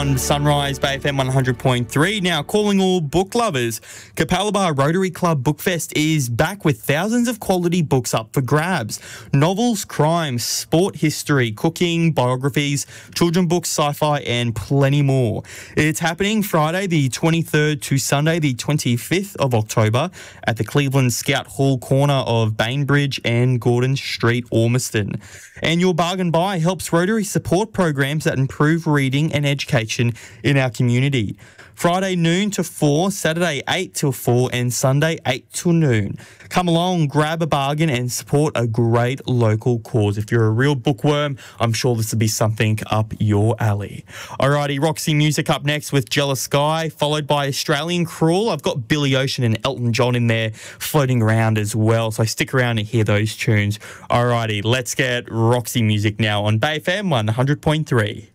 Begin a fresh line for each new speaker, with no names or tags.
on Sunrise Bay FM 100.3. Now, calling all book lovers, Capalaba Rotary Club Bookfest is back with thousands of quality books up for grabs. Novels, crime, sport history, cooking, biographies, children books, sci-fi, and plenty more. It's happening Friday the 23rd to Sunday the 25th of October at the Cleveland Scout Hall corner of Bainbridge and Gordon Street, Ormiston. And your bargain buy helps Rotary support programs that improve reading and education in our community. Friday noon to 4, Saturday 8 till 4 and Sunday 8 till noon. Come along, grab a bargain and support a great local cause. If you're a real bookworm, I'm sure this will be something up your alley. Alrighty, Roxy Music up next with Jealous Sky, followed by Australian Cruel. I've got Billy Ocean and Elton John in there floating around as well, so stick around and hear those tunes. Alrighty, let's get Roxy Music now on Bay FM 100.3.